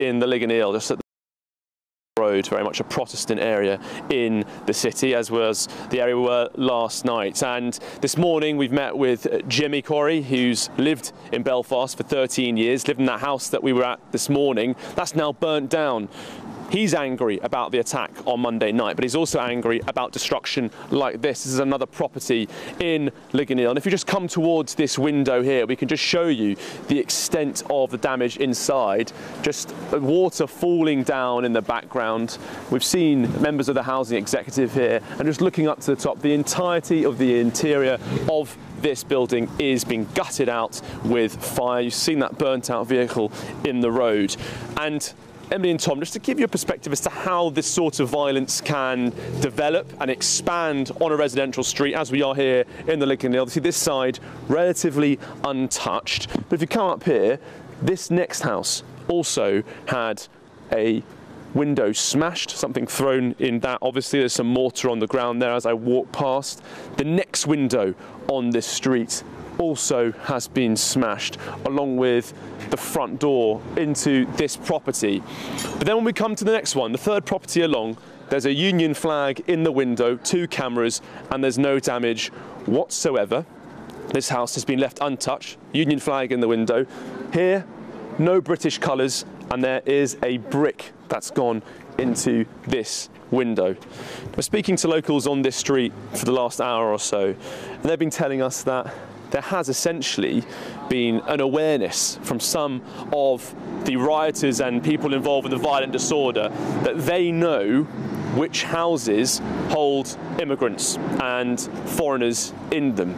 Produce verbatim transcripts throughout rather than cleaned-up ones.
in the Ligonier, just at the road, very much a Protestant area in the city, as was the area we were last night. And this morning we've met with Jimmy Corey, who's lived in Belfast for thirteen years, lived in that house that we were at this morning. That's now burnt down. He's angry about the attack on Monday night, but he's also angry about destruction like this. This is another property in Ligonier. And if you just come towards this window here, we can just show you the extent of the damage inside. Just water falling down in the background. We've seen members of the housing executive here, and just looking up to the top, the entirety of the interior of this building is being gutted out with fire. You've seen that burnt out vehicle in the road. And Emily and Tom, just to give you a perspective as to how this sort of violence can develop and expand on a residential street, as we are here in the Ligonier. Obviously this side relatively untouched, but if you come up here, this next house also had a window smashed, something thrown in that. Obviously there's some mortar on the ground there as I walk past. The next window on this street also has been smashed, along with the front door into this property. But then when we come to the next one, the third property along, there's a Union flag in the window, two cameras, and there's no damage whatsoever. This house has been left untouched, Union flag in the window. Here, no British colours, and there is a brick that's gone into this window. We're speaking to locals on this street for the last hour or so, and they've been telling us that there has essentially been an awareness from some of the rioters and people involved in the violent disorder that they know which houses hold immigrants and foreigners in them.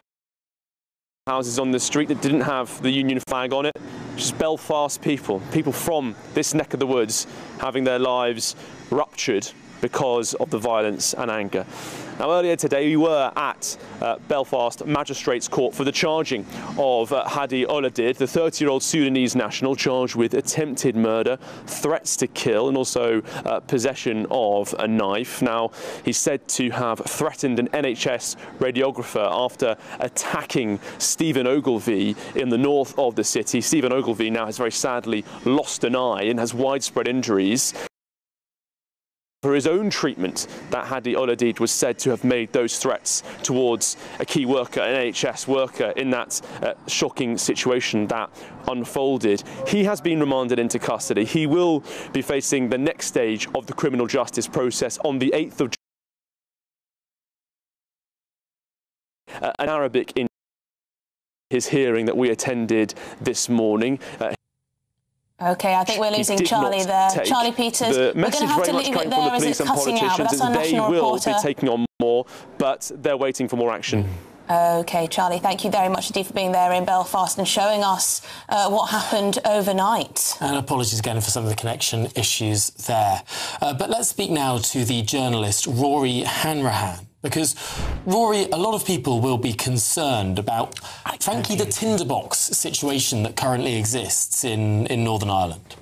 Houses on the street that didn't have the Union flag on it, just Belfast people, people from this neck of the woods having their lives ruptured because of the violence and anger. Now, earlier today we were at uh, Belfast Magistrates Court for the charging of uh, Hadi Oladid, the thirty-year-old Sudanese national charged with attempted murder, threats to kill, and also uh, possession of a knife. Now, he's said to have threatened an N H S radiographer after attacking Stephen Ogilvie in the north of the city. Stephen Ogilvie now has very sadly lost an eye and has widespread injuries. For his own treatment, that Hadi Oladid was said to have made those threats towards a key worker, an N H S worker, in that uh, shocking situation that unfolded. He has been remanded into custody. He will be facing the next stage of the criminal justice process on the eighth of June. Uh, an Arabic in his hearing that we attended this morning. Uh, OK, I think we're losing Charlie there. Charlie Peters, the we're going to have to leave it there as it's cutting out, but that's our national reporter. They will be taking on more, but they're waiting for more action. OK, Charlie, thank you very much indeed for being there in Belfast and showing us uh, what happened overnight. And apologies again for some of the connection issues there. Uh, but let's speak now to the journalist Rory Hanrahan. Because, Rory, a lot of people will be concerned about, frankly, the tinderbox situation that currently exists in, in Northern Ireland.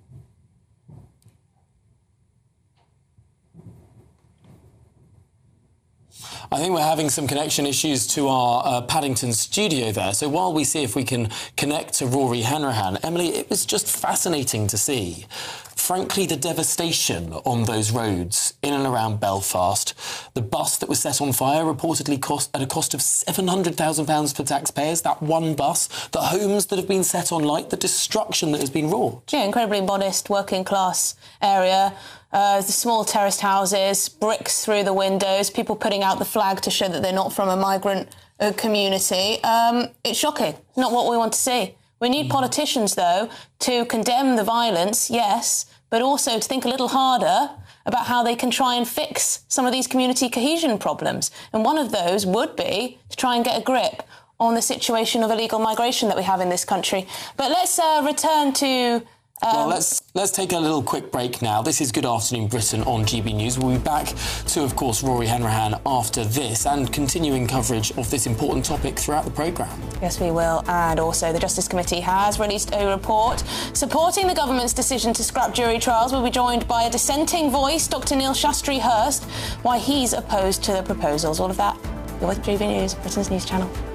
I think we're having some connection issues to our uh, Paddington studio there. So while we see if we can connect to Rory Hanrahan, Emily, it was just fascinating to see, frankly, the devastation on those roads in and around Belfast. The bus that was set on fire reportedly cost at a cost of seven hundred thousand pounds for taxpayers, that one bus, the homes that have been set on light, the destruction that has been wrought. Yeah, incredibly modest working class area. Uh, the small terraced houses, bricks through the windows, people putting out the flag to show that they're not from a migrant uh, community. Um, it's shocking. Not what we want to see. We need politicians, though, to condemn the violence, yes, but also to think a little harder about how they can try and fix some of these community cohesion problems. And one of those would be to try and get a grip on the situation of illegal migration that we have in this country. But let's uh, return to... Um, well, let's let's take a little quick break now. This is Good Afternoon Britain on G B News. We'll be back to, of course, Rory Hanrahan after this and continuing coverage of this important topic throughout the programme. Yes, we will. And also, the Justice Committee has released a report supporting the government's decision to scrap jury trials. We'll be joined by a dissenting voice, Doctor Neil Shastri Hurst, why he's opposed to the proposals. All of that, you're with G B News, Britain's news channel.